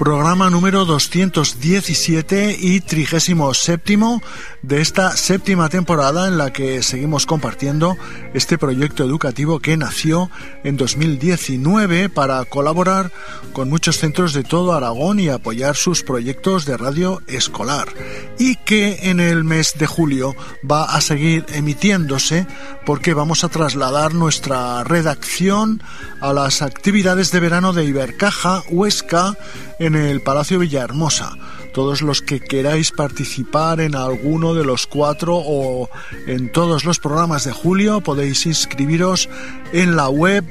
programa número 217 y 37º de esta séptima temporada en la que seguimos compartiendo este proyecto educativo que nació en 2019 para colaborar con muchos centros de todo Aragón y apoyar sus proyectos de radio escolar, y que en el mes de julio va a seguir emitiéndose porque vamos a trasladar nuestra redacción a las actividades de verano de Ibercaja Huesca en el Palacio Villahermosa. Todos los que queráis participar en alguno de los 4 o en todos los programas de julio podéis inscribiros en la web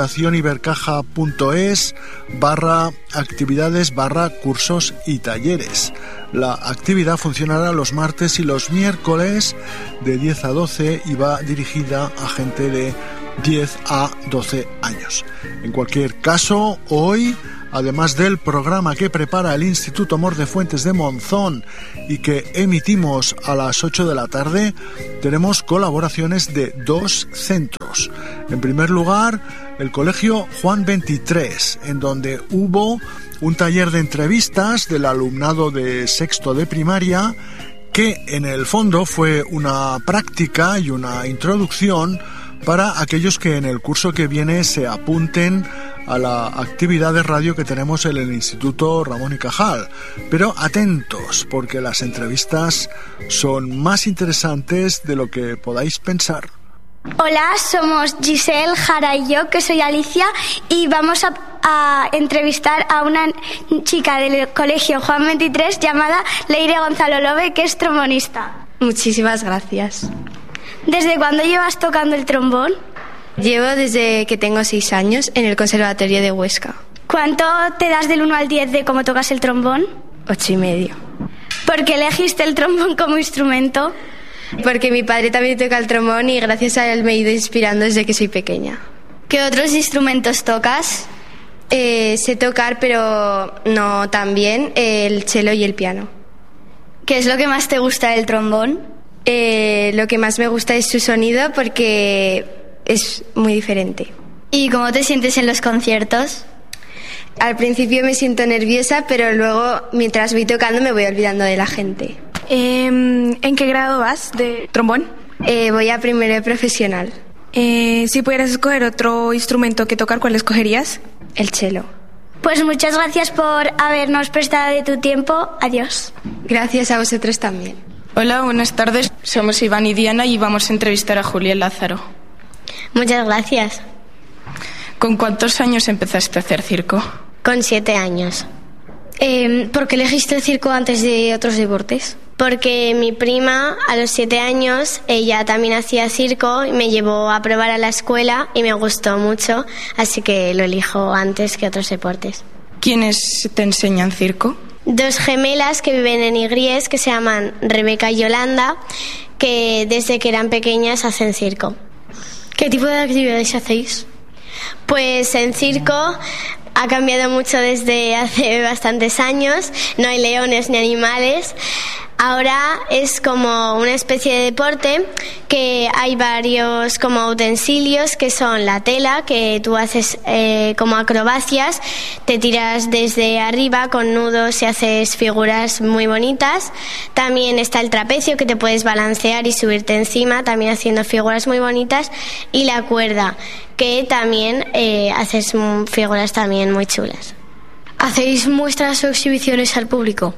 fundacionibercaja.es/actividades/cursos y talleres. La actividad funcionará los martes y los miércoles de 10 a 12 y va dirigida a gente de 10 a 12 años. En cualquier caso, hoy, además del programa que prepara el Instituto Mor de Fuentes de Monzón y que emitimos a las 8 de la tarde, tenemos colaboraciones de 2 centros. En primer lugar, el Colegio Juan 23, en donde hubo un taller de entrevistas del alumnado de sexto de primaria, que en el fondo fue una práctica y una introducción para aquellos que en el curso que viene se apunten a la actividad de radio que tenemos en el Instituto Ramón y Cajal. Pero atentos, porque las entrevistas son más interesantes de lo que podáis pensar. Hola, somos Giselle, Jara y yo, que soy Alicia, y vamos a entrevistar a una chica del Colegio Juan 23 llamada Leire Gonzalo Lobe, que es trombonista. Muchísimas gracias. ¿Desde cuándo llevas tocando el trombón? Llevo desde que tengo 6 años en el Conservatorio de Huesca. ¿Cuánto te das del 1 al 10 de cómo tocas el trombón? 8,5. ¿Por qué elegiste el trombón como instrumento? Porque mi padre también toca el trombón y gracias a él me he ido inspirando desde que soy pequeña. ¿Qué otros instrumentos tocas? Sé tocar, pero no tan bien, el cello y el piano. ¿Qué es lo que más te gusta del trombón? Lo que más me gusta es su sonido porque es muy diferente. ¿Y cómo te sientes en los conciertos? Al principio me siento nerviosa, pero luego, mientras voy tocando, me voy olvidando de la gente. ¿En qué grado vas de trombón? Voy a primero de profesional. Si pudieras escoger otro instrumento que tocar, ¿cuál escogerías? El cello. Pues muchas gracias por habernos prestado de tu tiempo. Adiós. Gracias a vosotros también. Hola, buenas tardes. Somos Iván y Diana y vamos a entrevistar a Julián Lázaro. Muchas gracias. ¿Con cuántos años empezaste a hacer circo? Con 7 años. ¿Por qué elegiste el circo antes de otros deportes? Porque mi prima, a los 7 años, ella también hacía circo y me llevó a probar a la escuela y me gustó mucho, así que lo elijo antes que otros deportes. ¿Quiénes te enseñan circo? 2 gemelas que viven en Igries, que se llaman Rebeca y Yolanda, que desde que eran pequeñas hacen circo. ¿Qué tipo de actividades hacéis? Pues en circo ha cambiado mucho desde hace bastantes años, no hay leones ni animales. Ahora es como una especie de deporte que hay varios como utensilios que son la tela, que tú haces como acrobacias, te tiras desde arriba con nudos y haces figuras muy bonitas. También está el trapecio, que te puedes balancear y subirte encima, también haciendo figuras muy bonitas. Y la cuerda, que también haces figuras también muy chulas. ¿Hacéis muestras o exhibiciones al público?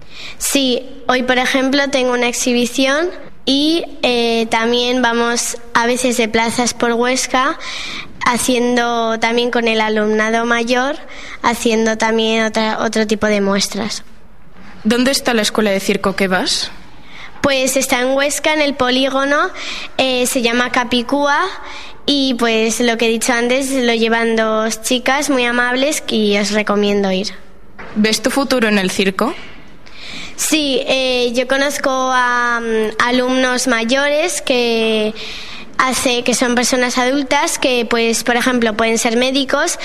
Sí, hoy por ejemplo tengo una exhibición y también vamos a veces de plazas por Huesca haciendo también con el alumnado mayor, haciendo también otro tipo de muestras. ¿Dónde está la escuela de circo que vas? Pues está en Huesca, en el polígono, se llama Capicúa y pues lo que he dicho antes lo llevan 2 chicas muy amables y os recomiendo ir. ¿Ves tu futuro en el circo? Sí, yo conozco a alumnos mayores que son personas adultas que, pues, por ejemplo, pueden ser médicos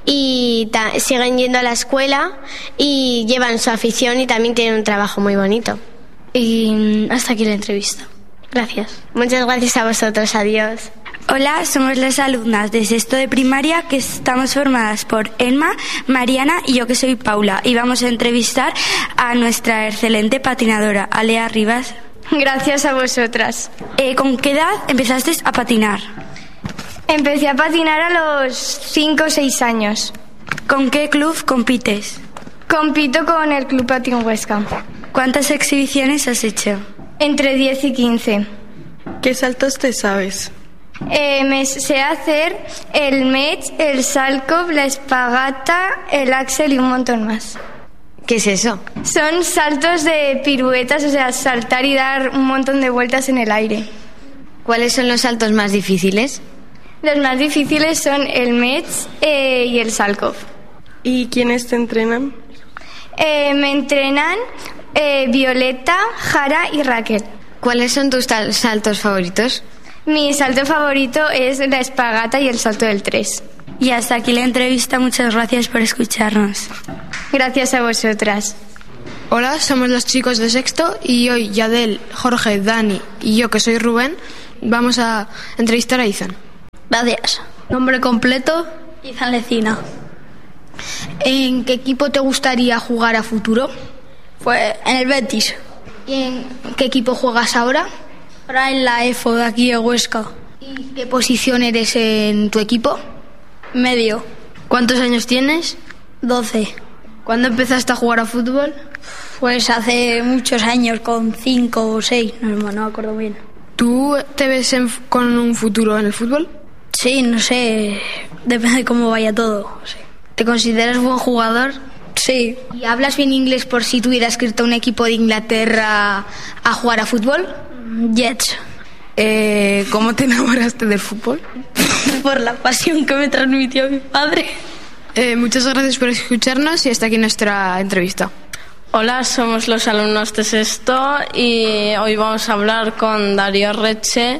y siguen yendo a la escuela y llevan su afición y también tienen un trabajo muy bonito. Y hasta aquí la entrevista. Gracias. Muchas gracias a vosotros. Adiós. Hola, somos las alumnas de sexto de primaria que estamos formadas por Emma, Mariana y yo que soy Paula, y vamos a entrevistar a nuestra excelente patinadora, Alea Rivas. Gracias a vosotras. ¿Con qué edad empezaste a patinar? Empecé a patinar a los 5 o 6 años. ¿Con qué club compites? Compito con el Club Patín Huesca. ¿Cuántas exhibiciones has hecho? Entre 10 y 15. ¿Qué saltos te sabes? Me sé hacer el match, el salcop, la espagata, el axel y un montón más. ¿Qué es eso? Son saltos de piruetas, o sea, saltar y dar un montón de vueltas en el aire. ¿Cuáles son los saltos más difíciles? Los más difíciles son el match y el salcop. ¿Y quiénes te entrenan? Me entrenan Violeta, Jara y Raquel. ¿Cuáles son tus saltos favoritos? Mi salto favorito es la espagata y el salto del 3. Y hasta aquí la entrevista. Muchas gracias por escucharnos. Gracias a vosotras. Hola, somos los chicos de sexto y hoy Yadel, Jorge, Dani y yo, que soy Rubén, vamos a entrevistar a Izan. Gracias. Nombre completo: Izan Lecina. ¿En qué equipo te gustaría jugar a futuro? Pues en el Betis. ¿Y en qué equipo juegas ahora? Ahora en la EFO de aquí de Huesca. ¿Y qué posición eres en tu equipo? Medio. ¿Cuántos años tienes? 12. ¿Cuándo empezaste a jugar a fútbol? Pues hace muchos años, con 5 o 6, no me acuerdo bien. ¿Tú te ves con un futuro en el fútbol? Sí, no sé, depende de cómo vaya todo. Sí. ¿Te consideras buen jugador? Sí. ¿Y hablas bien inglés por si tuvieras que irte a un equipo de Inglaterra a jugar a fútbol? Jets. ¿Cómo te enamoraste del fútbol? Por la pasión que me transmitió mi padre. Muchas gracias por escucharnos y hasta aquí nuestra entrevista. Hola, somos los alumnos de sexto y hoy vamos a hablar con Darío Reche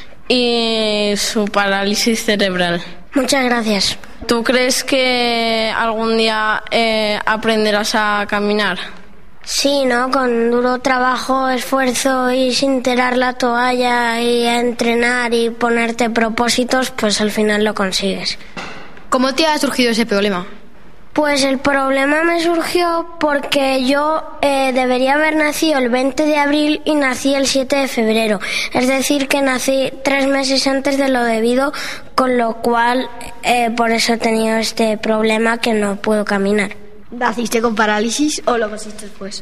y su parálisis cerebral. Muchas gracias. ¿Tú crees que algún día aprenderás a caminar? Sí, ¿no? Con duro trabajo, esfuerzo y sin tirar la toalla y a entrenar y ponerte propósitos, pues al final lo consigues. ¿Cómo te ha surgido ese problema? Pues el problema me surgió porque yo debería haber nacido el 20 de abril y nací el 7 de febrero. Es decir, que nací 3 meses antes de lo debido, con lo cual por eso he tenido este problema que no puedo caminar. ¿Naciste con parálisis o lo conseguiste después?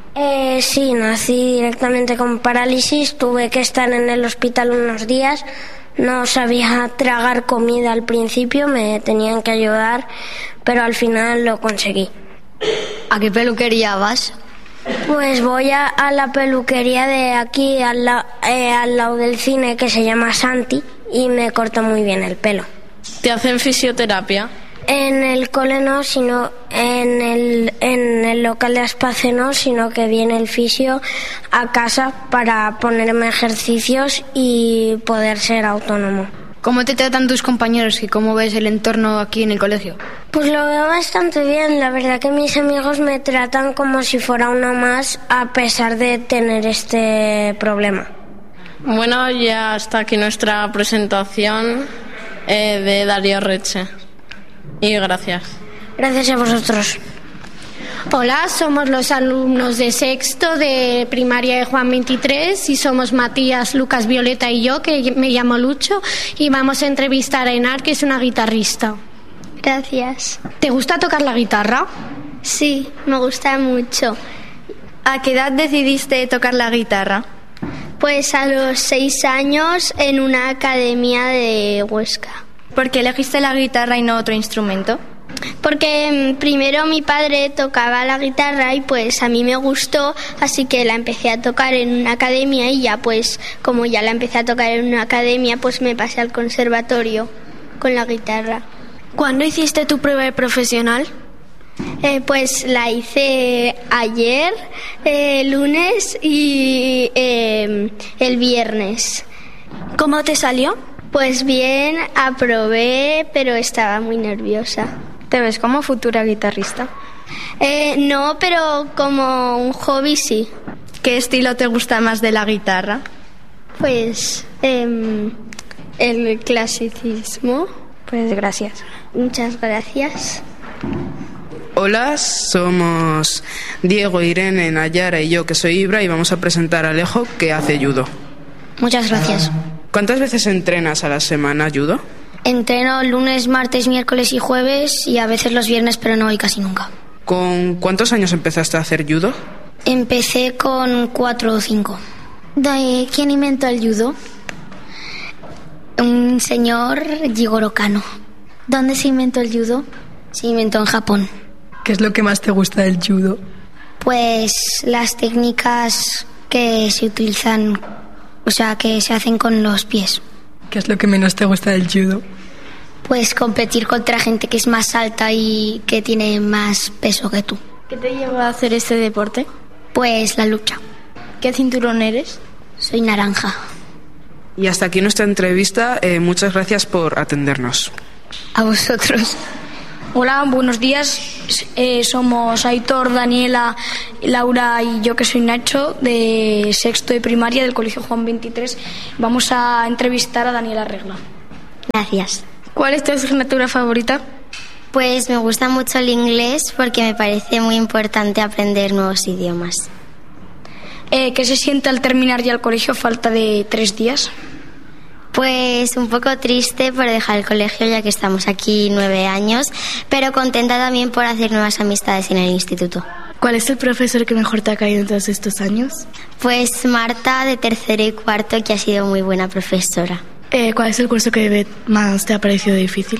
Sí, nací directamente con parálisis. Tuve que estar en el hospital unos días. No sabía tragar comida al principio, me tenían que ayudar, pero al final lo conseguí. ¿A qué peluquería vas? Pues voy a la peluquería de aquí, al lado del cine, que se llama Santi, y me corta muy bien el pelo. ¿Te hacen fisioterapia? En el cole no, sino en el local de Aspace no, sino que viene el fisio a casa para ponerme ejercicios y poder ser autónomo. ¿Cómo te tratan tus compañeros y cómo ves el entorno aquí en el colegio? Pues lo veo bastante bien. La verdad que mis amigos me tratan como si fuera uno más, a pesar de tener este problema. Bueno, ya está aquí nuestra presentación de Darío Reche. Y gracias. Gracias a vosotros. Hola, somos los alumnos de sexto de primaria de Juan 23 y somos Matías, Lucas, Violeta y yo, que me llamo Lucho, y vamos a entrevistar a Enar, que es una guitarrista. Gracias. ¿Te gusta tocar la guitarra? Sí, me gusta mucho. ¿A qué edad decidiste tocar la guitarra? Pues a los 6 años en una academia de Huesca. ¿Por qué elegiste la guitarra y no otro instrumento? Porque primero mi padre tocaba la guitarra y pues a mí me gustó, así que la empecé a tocar en una academia y ya pues como ya la empecé a tocar en una academia, pues me pasé al conservatorio con la guitarra. ¿Cuándo hiciste tu prueba profesional? Pues la hice ayer, lunes y el viernes. ¿Cómo te salió? Pues bien, aprobé, pero estaba muy nerviosa. ¿Te ves como futura guitarrista? No, pero como un hobby sí. ¿Qué estilo te gusta más de la guitarra? Pues El clasicismo. Pues gracias. Muchas gracias. Hola, somos Diego, Irene, Nayara y yo, que soy Ibra, y vamos a presentar a Alejo, que hace judo. Muchas gracias. ¿Cuántas veces entrenas a la semana judo? Entreno lunes, martes, miércoles y jueves y a veces los viernes, pero no voy casi nunca. ¿Con cuántos años empezaste a hacer judo? Empecé con 4 o 5. ¿Quién inventó el judo? Un señor Jigoro Kano. ¿Dónde se inventó el judo? Se inventó en Japón. ¿Qué es lo que más te gusta del judo? Pues las técnicas que se utilizan, o sea, que se hacen con los pies. ¿Qué es lo que menos te gusta del judo? Pues competir contra gente que es más alta y que tiene más peso que tú. ¿Qué te llevó a hacer este deporte? Pues la lucha. ¿Qué cinturón eres? Soy naranja. Y hasta aquí nuestra entrevista. Muchas gracias por atendernos. A vosotros. Hola, buenos días. Somos Aitor, Daniela, Laura y yo, que soy Nacho, de sexto de primaria del Colegio Juan 23. Vamos a entrevistar a Daniela Regla. Gracias. ¿Cuál es tu asignatura favorita? Pues me gusta mucho el inglés porque me parece muy importante aprender nuevos idiomas. ¿Qué se siente al terminar ya el colegio a falta de 3 días? Pues un poco triste por dejar el colegio, ya que estamos aquí 9 años, pero contenta también por hacer nuevas amistades en el instituto. ¿Cuál es el profesor que mejor te ha caído en todos estos años? Pues Marta, de tercero y cuarto, que ha sido muy buena profesora. ¿Cuál es el curso que más te ha parecido difícil?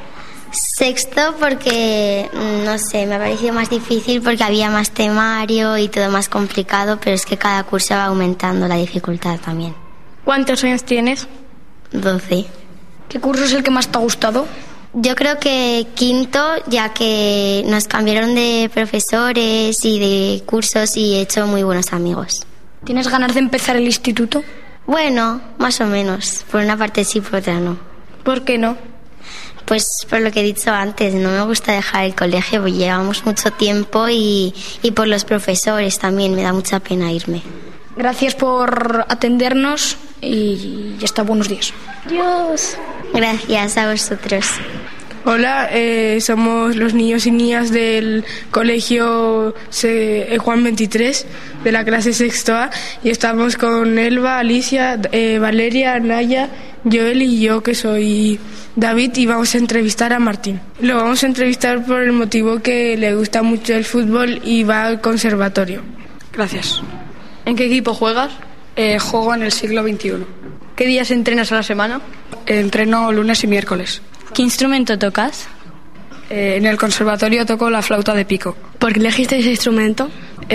Sexto, porque, no sé, me ha parecido más difícil porque había más temario y todo más complicado, pero es que cada curso va aumentando la dificultad también. ¿Cuántos años tienes? 12. ¿Qué curso es el que más te ha gustado? Yo creo que quinto, ya que nos cambiaron de profesores y de cursos y he hecho muy buenos amigos. ¿Tienes ganas de empezar el instituto? Bueno, más o menos. Por una parte sí, por otra no. ¿Por qué no? Pues por lo que he dicho antes, no me gusta dejar el colegio, porque llevamos mucho tiempo y por los profesores también, me da mucha pena irme. Gracias por atendernos y ya está, buenos días. Adiós. Gracias a vosotros. Hola, somos los niños y niñas del colegio Juan 23, de la clase sexto A, y estamos con Elba, Alicia, Valeria, Naya, Joel y yo, que soy David, y vamos a entrevistar a Martín. Lo vamos a entrevistar por el motivo que le gusta mucho el fútbol y va al conservatorio. Gracias. ¿En qué equipo juegas? Juego en el siglo XXI. ¿Qué días entrenas a la semana? Entreno lunes y miércoles. ¿Qué instrumento tocas? En el conservatorio toco la flauta de pico. ¿Por qué elegiste ese instrumento?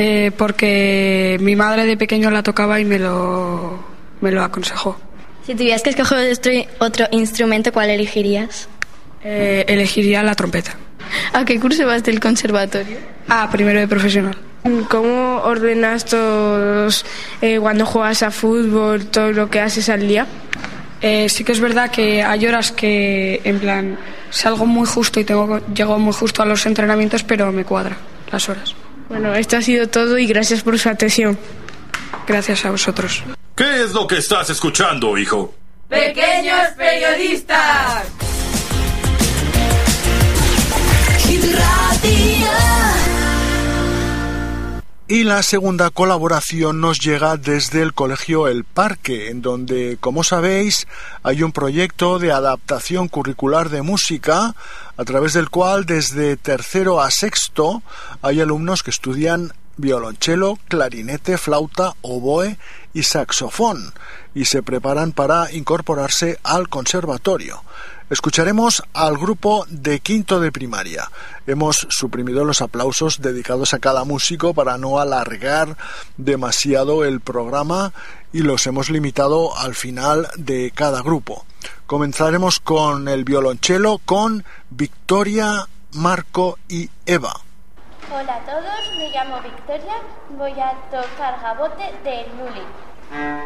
Porque mi madre de pequeño la tocaba y me lo aconsejó. Si tuvieras que escoger otro instrumento, ¿cuál elegirías? Elegiría la trompeta. ¿A qué curso vas del conservatorio? Primero de profesional. ¿Cómo ordenas todos cuando juegas a fútbol, todo lo que haces al día? Sí que es verdad que hay horas que, en plan, salgo muy justo y llego muy justo a los entrenamientos, pero me cuadra las horas. Bueno, esto ha sido todo y gracias por su atención. Gracias a vosotros. ¿Qué es lo que estás escuchando, hijo? ¡Pequeños periodistas! Y la segunda colaboración nos llega desde el Colegio El Parque, en donde, como sabéis, hay un proyecto de adaptación curricular de música, a través del cual desde tercero a sexto hay alumnos que estudian violonchelo, clarinete, flauta, oboe y saxofón, y se preparan para incorporarse al conservatorio. Escucharemos al grupo de quinto de primaria. Hemos suprimido los aplausos dedicados a cada músico para no alargar demasiado el programa y los hemos limitado al final de cada grupo. Comenzaremos con el violonchelo con Victoria, Marco y Eva. Hola a todos, me llamo Victoria, voy a tocar Gabote de Luli.